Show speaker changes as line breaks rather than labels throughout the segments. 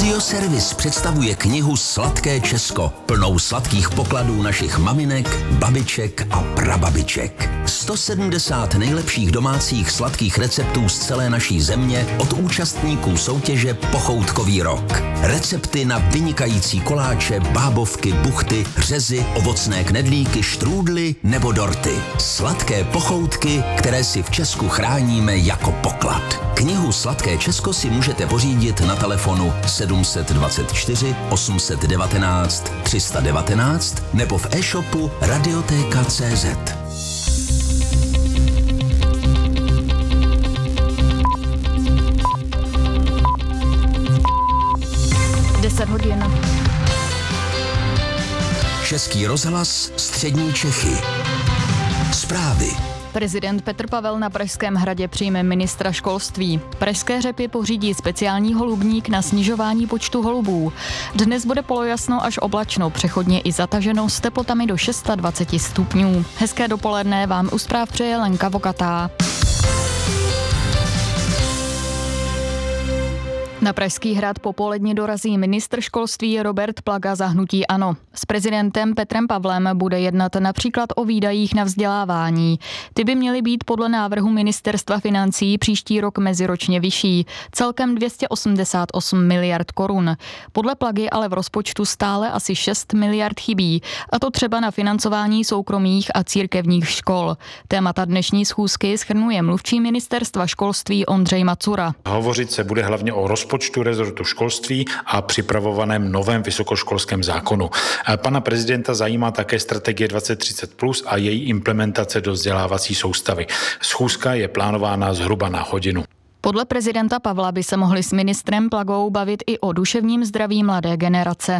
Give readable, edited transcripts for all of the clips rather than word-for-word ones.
Audioservis představuje knihu Sladké Česko, plnou sladkých pokladů našich maminek, babiček a prababiček. 170 nejlepších domácích sladkých receptů z celé naší země od účastníků soutěže Pochoutkový rok. Recepty na vynikající koláče, bábovky, buchty, řezy, ovocné knedlíky, štrůdly nebo dorty. Sladké pochoutky, které si v Česku chráníme jako poklad. Knihu Sladké Česko si můžete pořídit na telefonu 724 819 319 nebo v e-shopu Radioteka.cz.
10 hodin.
Český rozhlas, střední Čechy. Zprávy.
Prezident Petr Pavel na Pražském hradě přijme ministra školství. Pražské Řepy pořídí speciální holubník na snižování počtu holubů. Dnes bude polojasno až oblačno, přechodně i zataženo s teplotami do 26 stupňů. Hezké dopoledne vám u zpráv přeje Lenka Vokatá. Na Pražský hrad popoledně dorazí ministr školství Robert Plaga za hnutí ANO. S prezidentem Petrem Pavlem bude jednat například o výdajích na vzdělávání. Ty by měly být podle návrhu ministerstva financí příští rok meziročně vyšší, celkem 288 miliard korun. Podle Plagy ale v rozpočtu stále asi 6 miliard chybí, a to třeba na financování soukromých a církevních škol. Témata dnešní schůzky shrnuje mluvčí ministerstva školství Ondřej Macura.
Hovořit se bude hlavně o rozpočtu rezortu školství a připravovaném novém vysokoškolském zákonu. Pana prezidenta zajímá také strategie 2030+ a její implementace do vzdělávací soustavy. Schůzka je plánována zhruba na hodinu.
Podle prezidenta Pavla by se mohli s ministrem Plagou bavit i o duševním zdraví mladé generace.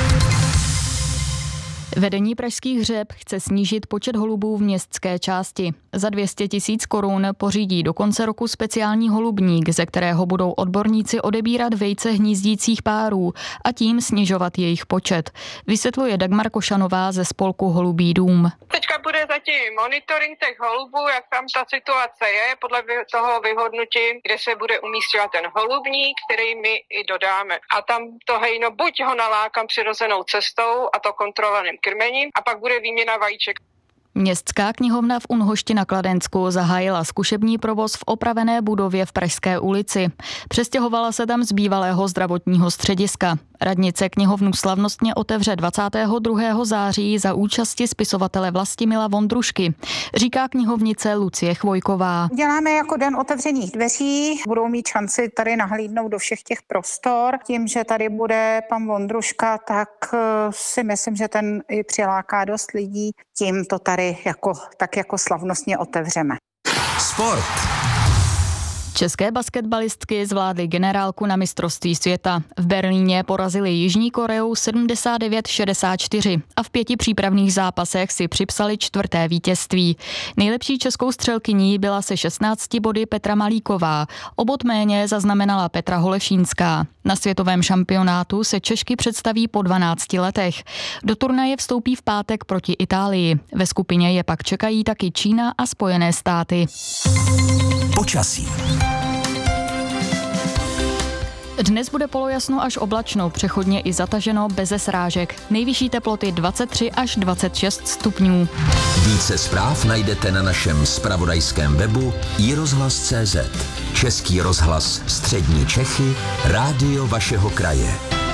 Vedení Pražských Řep chce snížit počet holubů v městské části. Za 200 000 korun pořídí do konce roku speciální holubník, ze kterého budou odborníci odebírat vejce hnízdících párů a tím snižovat jejich počet. Vysvětluje Dagmar Košanová ze spolku Holubí dům.
Teďka bude zatím monitoring těch holubů, jak tam ta situace je, podle toho vyhodnutím, kde se bude umísťovat ten holubník, který my i dodáme. A tam to hejno buď ho nalákám přirozenou cestou a to kontrolovaným krmením a pak bude výměna vajíček.
Městská knihovna v Unhošti na Kladensku zahájila zkušební provoz v opravené budově v Pražské ulici. Přestěhovala se tam z bývalého zdravotního střediska. Radnice knihovnu slavnostně otevře 22. září za účasti spisovatele Vlastimila Vondrušky, říká knihovnice Lucie Chvojková.
Děláme jako den otevřených dveří, budou mít šanci tady nahlídnout do všech těch prostor. Tím, že tady bude pan Vondruška, tak si myslím, že ten i přiláká dost lidí. Tím to tady jako slavnostně otevřeme.
Sport.
České basketbalistky zvládly generálku na mistrovství světa. V Berlíně porazili Jižní Koreu 79-64 a v 5 přípravných zápasech si připsali 4. vítězství. Nejlepší českou střelkyní byla se 16 body Petra Malíková. O bod méně zaznamenala Petra Holešínská. Na světovém šampionátu se Češky představí po 12 letech. Do turnaje vstoupí v pátek proti Itálii. Ve skupině je pak čekají taky Čína a Spojené státy.
Počasí.
Dnes bude polojasno až oblačno, přechodně i zataženo beze srážek. Nejvyšší teploty 23 až 26 stupňů.
Více zpráv najdete na našem zpravodajském webu iRozhlas.cz. Český rozhlas, střední Čechy, rádio vašeho kraje.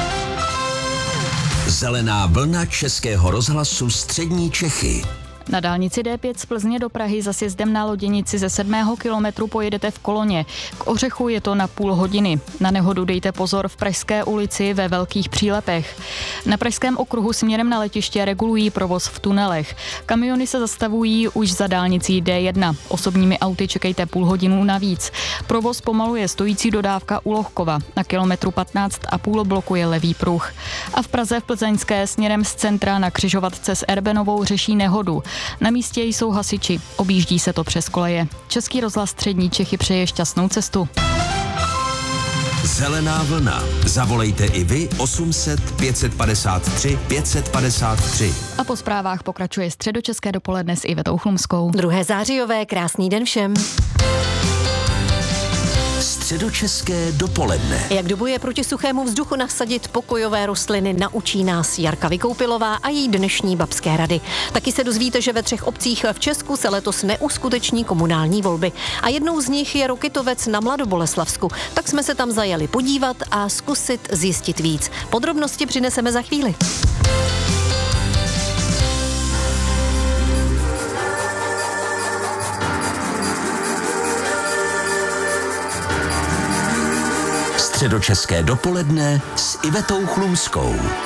Zelená vlna Českého rozhlasu, střední Čechy.
Na dálnici D5 z Plzně do Prahy za sjezdem na Loděnici ze 7. kilometru pojedete v koloně. K Ořechu je to na půl hodiny. Na nehodu dejte pozor v Pražské ulici ve Velkých Přílepech. Na Pražském okruhu směrem na letiště regulují provoz v tunelech. Kamiony se zastavují už za dálnicí D1. Osobními auty čekejte půl hodinu navíc. Provoz pomaluje stojící dodávka u Lohkova. Na kilometru 15,5 blokuje levý pruh. A v Praze v Plzeňské směrem z centra na křižovatce s Erbenovou řeší nehodu. Na místě jsou hasiči, objíždí se to přes koleje. Český rozhlas střední Čechy přeje šťastnou cestu.
Zelená vlna. Zavolejte i vy 800 553 553.
A po zprávách pokračuje Středočeské dopoledne s Ivetou Chlumskou.
2. zářijové, krásný den všem.
Středočeské dopoledne.
Jak do boje proti suchému vzduchu nasadit pokojové rostliny, naučí nás Jarka Vykoupilová a její dnešní babské rady. Taky se dozvíte, že ve 3 obcích v Česku se letos neuskuteční komunální volby. A jednou z nich je Rokytovec na Mladoboleslavsku. Tak jsme se tam zajeli podívat a zkusit zjistit víc. Podrobnosti přineseme za chvíli.
Středočeské dopoledne s Ivetou Chlumskou.